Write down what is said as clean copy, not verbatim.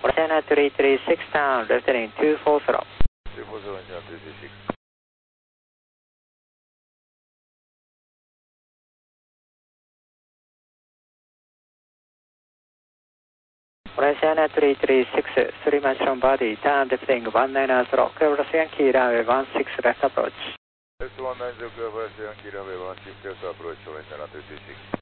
Montana 336 down, left heading 240. 240, Montana 336. Montana 336, 3 miles from body, turn left heading 190 slow, clear for Yankee runway 16 left approach. S190, clear for Yankee runway 16 left approach, Montana 336.